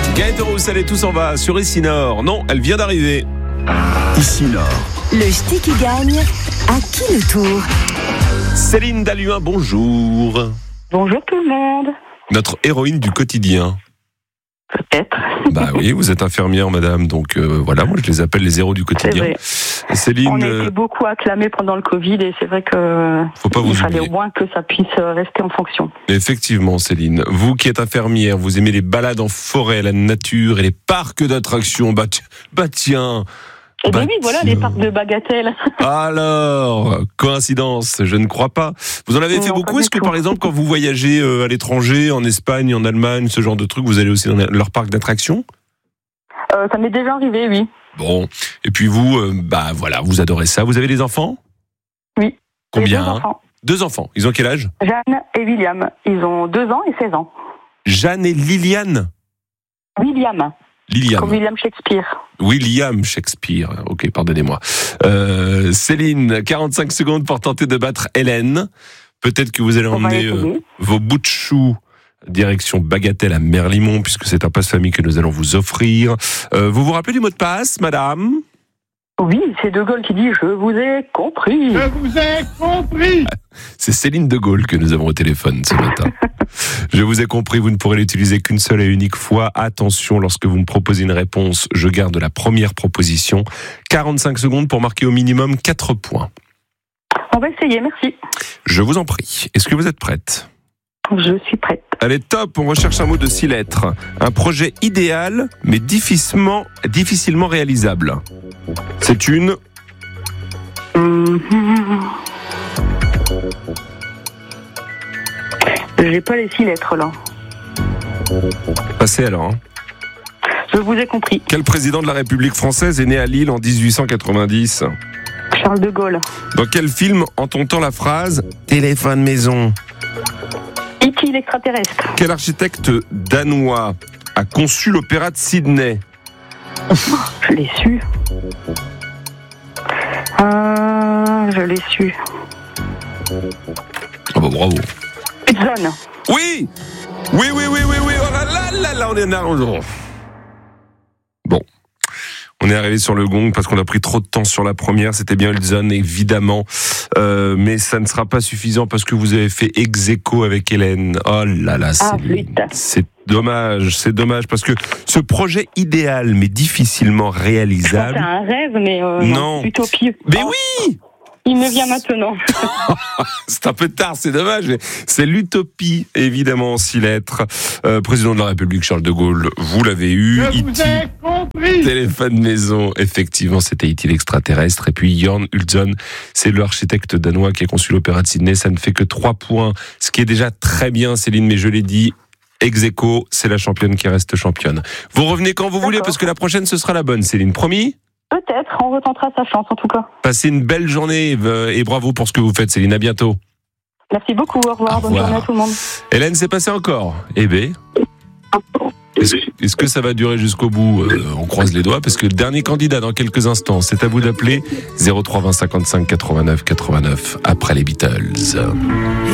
Gaëtan Roussel et tout s'en va sur Ici Nord. Non, elle vient d'arriver. Ici Nord. Le ch'ti qui gagne, à qui le tour? Céline Dalluin, bonjour. Bonjour tout le monde. Notre héroïne du quotidien. Peut-être. Bah oui, vous êtes infirmière, madame, donc voilà, moi je les appelle les héros du quotidien. Céline, on a été beaucoup acclamés pendant le Covid et c'est vrai que il fallait au moins que ça puisse rester en fonction. Effectivement, Céline, vous qui êtes infirmière, vous aimez les balades en forêt, la nature et les parcs d'attractions. Bah tiens. Eh bien oui, voilà les parcs de Bagatelle. Alors, coïncidence, je ne crois pas. Vous en avez fait beaucoup. Est-ce que par exemple, quand vous voyagez à l'étranger, en Espagne, en Allemagne, ce genre de trucs, vous allez aussi dans leur parc d'attractions ? Ça m'est déjà arrivé, oui. Bon, et puis vous, voilà, vous adorez ça. Vous avez des enfants ? Oui. Combien ? 2 enfants. Ils ont quel âge ? Jeanne et William. Ils ont 2 ans et 16 ans. Jeanne et Liliane ? William. Comme William Shakespeare. William Shakespeare. Ok, pardonnez-moi. Céline, 45 secondes pour tenter de battre Hélène. Peut-être que vous allez emmener vos bouts de choux direction Bagatelle à Merlimont, puisque c'est un passe-famille que nous allons vous offrir. Vous vous rappelez du mot de passe, madame ? Oui, c'est De Gaulle qui dit « Je vous ai compris ». Je vous ai compris. C'est Céline De Gaulle que nous avons au téléphone ce matin. Je vous ai compris, vous ne pourrez l'utiliser qu'une seule et unique fois. Attention, lorsque vous me proposez une réponse, je garde la première proposition. 45 secondes pour marquer au minimum 4 points. On va essayer, merci. Je vous en prie. Est-ce que vous êtes prête ? Je suis prête. Allez, top, on recherche un mot de 6 lettres. Un projet idéal, mais difficilement réalisable. C'est une... J'ai pas les 6 lettres, là. Passez alors. Je vous ai compris. Quel président de la République française est né à Lille en 1890 ? Charles de Gaulle. Dans quel film entend-on la phrase « Téléphone maison » ? E.T. l'extraterrestre. Quel architecte danois a conçu l'opéra de Sydney ? Je l'ai su. Je l'ai su. Ah bah bravo. Utzon. Oui. Oh là, on est en arrangement. Bon. On est arrivé sur le gong parce qu'on a pris trop de temps sur la première. C'était bien Utzon, évidemment. Mais ça ne sera pas suffisant parce que vous avez fait ex-aequo avec Hélène. Oh là là, c'est dommage parce que ce projet idéal mais difficilement réalisable. C'est un rêve, mais non. Utopie. Mais oui. Il me vient maintenant. C'est un peu tard, c'est dommage. C'est l'utopie, évidemment, en 6 lettres. Président de la République, Charles de Gaulle, vous l'avez eu. Je vous ai compris. Téléphone maison, effectivement, c'était E.T. l'extraterrestre. Et puis Jørn Utzon, c'est l'architecte danois qui a conçu l'opéra de Sydney. Ça ne fait que 3 points, ce qui est déjà très bien, Céline, mais je l'ai dit, ex-aequo, c'est la championne qui reste championne. Vous revenez quand vous voulez, parce que la prochaine, ce sera la bonne, Céline. Promis ? Peut-être, on retentera sa chance en tout cas. Passez une belle journée et bravo pour ce que vous faites, Céline. À bientôt. Merci beaucoup, au revoir. Bonne journée à tout le monde. Hélène, c'est passé encore. Eh bien, est-ce que ça va durer jusqu'au bout ? On croise les doigts parce que le dernier candidat dans quelques instants, c'est à vous d'appeler 03 20 55 89 89 après les Beatles.